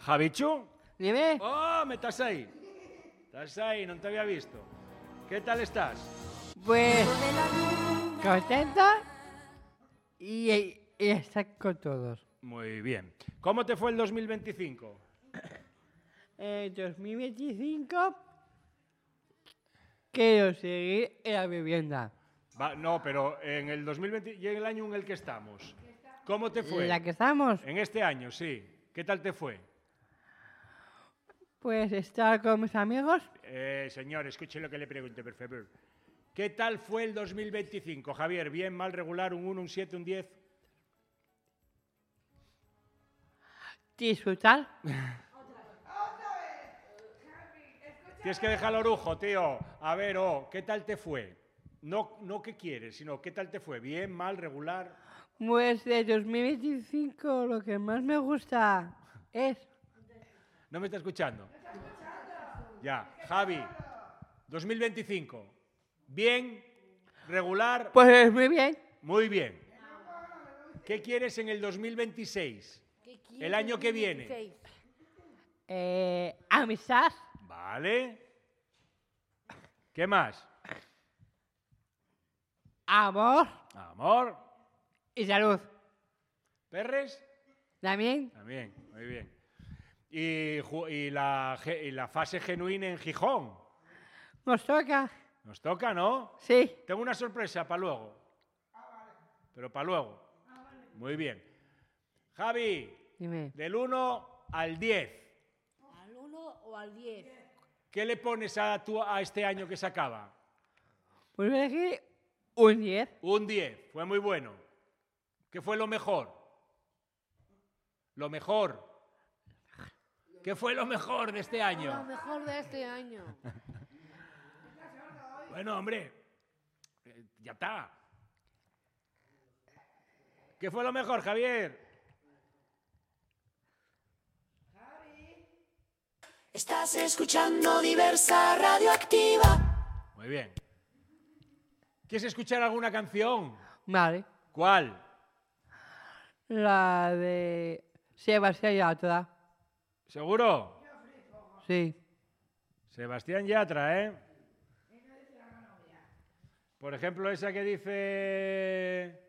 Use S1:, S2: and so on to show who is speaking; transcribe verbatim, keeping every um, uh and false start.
S1: Javichu?
S2: Dime.
S1: Oh, me estás ahí. Estás ahí, no te había visto. ¿Qué tal estás?
S2: Pues contenta y, y estar con todos.
S1: Muy bien. ¿Cómo te fue el dos mil veinticinco?
S2: En dos mil veinticinco quiero seguir en la vivienda.
S1: Va, no, pero en el dos mil veinte y en el año en el que estamos. ¿Cómo te fue?
S2: ¿La que estamos?
S1: En este año, sí. ¿Qué tal te fue?
S2: Pues estar con mis amigos.
S1: Eh, señor, escuche lo que le pregunte, por favor. ¿Qué tal fue el dos mil veinticinco, Javier? ¿Bien, mal, regular, un uno, un siete, un diez?
S2: Disfrutar.
S1: Tienes que dejar el orujo, tío. A ver, oh, ¿qué tal te fue? No, no qué quieres, sino ¿qué tal te fue? ¿Bien, mal, regular?
S2: Pues de dos mil veinticinco lo que más me gusta es...
S1: ¿No me está escuchando? Ya, Javi, dos mil veinticinco. ¿Bien? ¿Regular?
S2: Pues muy bien.
S1: Muy bien. ¿Qué quieres en el dos mil veintiséis? El año que viene.
S2: Eh, amistad.
S1: Vale. ¿Qué más?
S2: Amor
S1: Amor.
S2: y salud.
S1: ¿Perres?
S2: También.
S1: También, muy bien. Y, ju- y la, ge- y la fase genuina en Gijón.
S2: Nos toca.
S1: Nos toca, ¿no?
S2: Sí.
S1: Tengo una sorpresa para luego. Pero para luego. Muy bien. Javi,
S2: Dime.
S1: del uno al diez.
S3: ¿Al uno o al diez?
S1: ¿Qué le pones a, tu, a este año que se acaba?
S2: Pues voy a elegir un diez.
S1: Un diez. Fue muy bueno. ¿Qué fue lo mejor? Lo mejor. ¿Qué fue lo mejor de este
S3: Lo
S1: año?
S3: mejor de este año.
S1: Bueno, hombre, eh, ya está. ¿Qué fue lo mejor, Javier?
S4: Estás escuchando Diversa Radioactiva.
S1: Muy bien. ¿Quieres escuchar alguna canción?
S2: Vale.
S1: ¿Cuál?
S2: La de Sebastián Yatra.
S1: ¿Seguro?
S2: Sí.
S1: Sebastián Yatra, ¿eh? Por ejemplo, esa que dice...